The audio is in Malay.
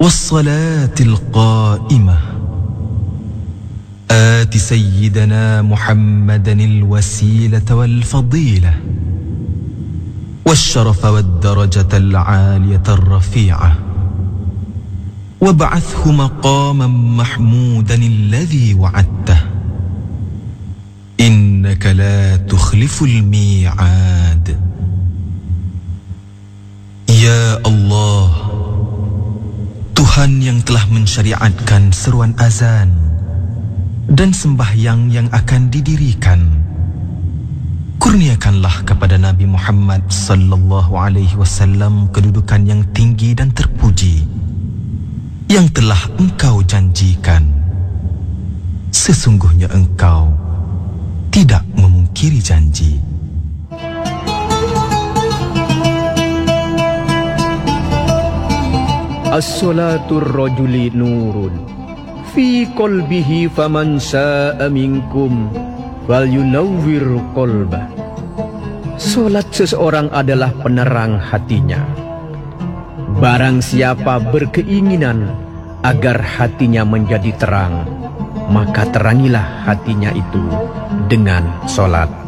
والصلاة القائمة آت سيدنا محمدا الوسيلة والفضيلة والشرف والدرجة العالية الرفيعة وابعثه مقاما محمودا الذي وعدته إنك لا تخلف الميعاد. Ya Allah, Tuhan yang telah mensyariatkan seruan azan dan sembahyang yang akan didirikan, kurniakanlah kepada Nabi Muhammad sallallahu alaihi wasallam kedudukan yang tinggi dan terpuji yang telah Engkau janjikan. Sesungguhnya Engkau tidak memungkiri janji. As-salatur rajuli nurun fi qalbihi faman saa'a minkum falyunawwir qalbah. Salat seseorang adalah penerang hatinya. Barang siapa berkeinginan agar hatinya menjadi terang, maka terangilah hatinya itu dengan salat.